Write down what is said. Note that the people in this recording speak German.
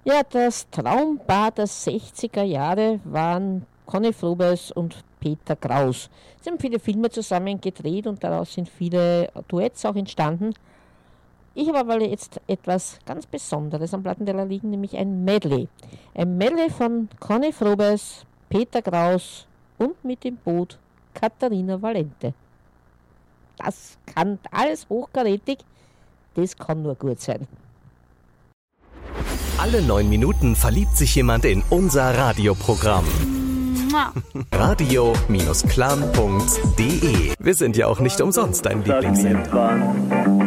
Ja, das Traumpaar der 60er Jahre waren Conny Frobes und Peter Kraus. Sie haben viele Filme zusammen gedreht und daraus sind viele Duets auch entstanden. Ich habe aber jetzt etwas ganz Besonderes am Plattenteller liegen, nämlich ein Medley. Ein Medley von Conny Frobes, Peter Kraus und mit dem Boot Katharina Valente. Das kann alles hochkarätig, das kann nur gut sein. Alle 9 Minuten verliebt sich jemand in unser Radioprogramm. Radio-clan.de. Wir sind ja auch nicht umsonst dein Lieblingssender.